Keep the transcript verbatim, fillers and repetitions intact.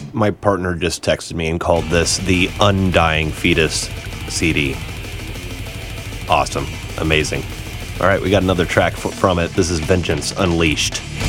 my partner just texted me and called this the Undying Fetus C D. Awesome. Amazing. All right, we got another track f- from it. This is Vengeance Unleashed.